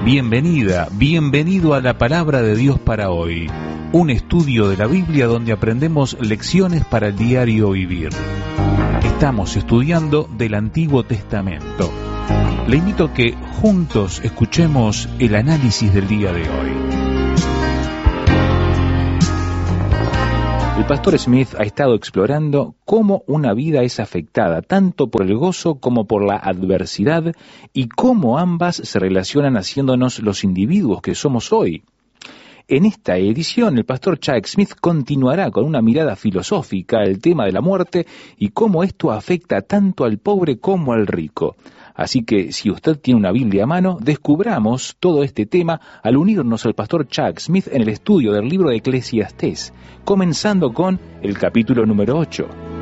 Bienvenida, bienvenido a la Palabra de Dios para hoy, un estudio de la Biblia donde aprendemos lecciones para el diario vivir. Estamos estudiando del Antiguo Testamento. Le invito a que juntos escuchemos el análisis del día de hoy. El pastor Smith ha estado explorando cómo una vida es afectada tanto por el gozo como por la adversidad y cómo ambas se relacionan haciéndonos los individuos que somos hoy. En esta edición, el pastor Chuck Smith continuará con una mirada filosófica al tema de la muerte y cómo esto afecta tanto al pobre como al rico. Así que, si usted tiene una Biblia a mano, descubramos todo este tema al unirnos al pastor Chuck Smith en el estudio del libro de Eclesiastés, comenzando con el capítulo número 8.